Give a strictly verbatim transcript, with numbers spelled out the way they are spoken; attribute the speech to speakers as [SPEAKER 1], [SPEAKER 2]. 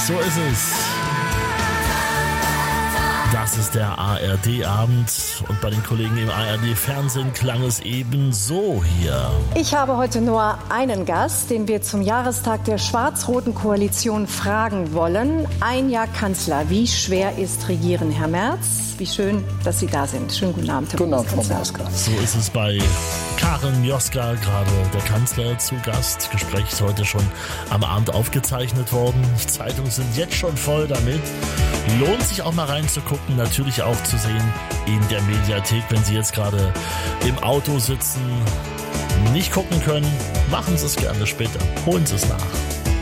[SPEAKER 1] So ist es. Das ist der A R D-Abend und bei den Kollegen im A R D-Fernsehen klang es eben so hier.
[SPEAKER 2] Ich habe heute nur einen Gast, den wir zum Jahrestag der schwarz-roten Koalition fragen wollen. Ein Jahr Kanzler. Wie schwer ist Regieren, Herr Merz? Wie schön, dass Sie da sind. Schönen guten Abend, Herr
[SPEAKER 3] Guten Abend, Frau
[SPEAKER 2] Bundeskanzler.
[SPEAKER 3] Mioska.
[SPEAKER 1] So ist es bei Karin Mioska, gerade der Kanzler zu Gast. Gespräch ist heute schon am Abend aufgezeichnet worden. Die Zeitungen sind jetzt schon voll damit. Lohnt sich auch mal reinzugucken, natürlich auch zu sehen in der Mediathek, wenn Sie jetzt gerade im Auto sitzen, nicht gucken können, machen Sie es gerne später, holen Sie es nach.